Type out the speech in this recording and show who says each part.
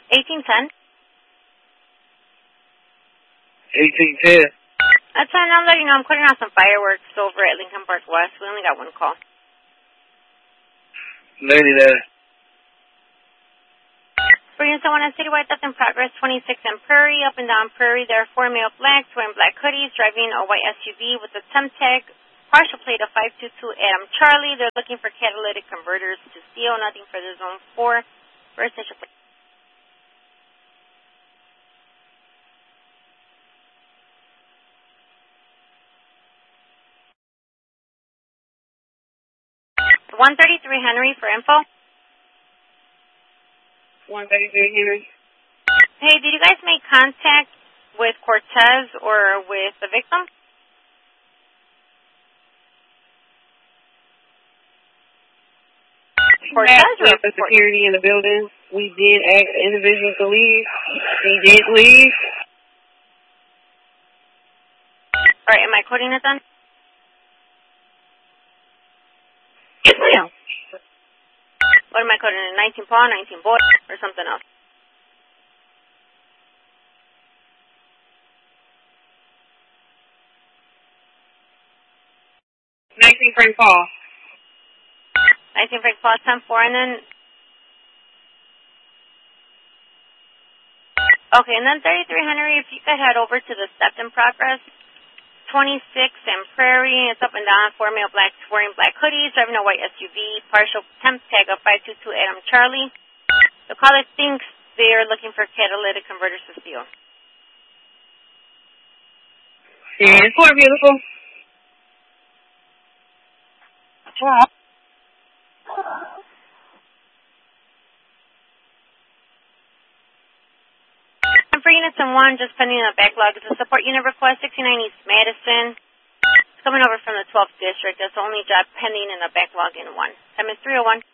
Speaker 1: 1810.
Speaker 2: 1810.
Speaker 1: That's fine. I'm letting you know I'm putting out some fireworks over at Lincoln Park West. We only got one call.
Speaker 2: Lady there.
Speaker 1: For units that want a citywide theft in progress, 26 and Prairie, up and down Prairie. There are 4 male blacks wearing black hoodies, driving a white SUV with a temp tag, partial plate of 522 Adam Charlie. They're looking for catalytic converters to steal. Nothing for the zone 4. First initial plate. 133 Henry for info.
Speaker 2: 133 Henry.
Speaker 1: Hey, did you guys make contact with Cortez or with the victim? Cortez or
Speaker 2: the security in the building. We did ask the individual to leave. He did leave.
Speaker 1: All right, am I quoting it then?
Speaker 2: Yes, ma'am.
Speaker 1: What am I quoting it? 19 paw, 19 boy, or something else?
Speaker 2: Frank Paul.
Speaker 1: 19 Frank Paul, 10-4, and then... Okay, and then 33 Henry, if you could head over to the theft in progress, 26 and Prairie, it's up and down, 4 male blacks wearing black hoodies, driving a white SUV, partial temp tag of 522 Adam Charlie. The caller thinks they're looking for catalytic converters to steal.
Speaker 2: Yeah, it's more beautiful.
Speaker 1: And for units in 1, just pending a backlog, it's a support unit request, 69 East Madison. It's coming over from the 12th district. That's the only job pending in a backlog in 1. Time is 3:01.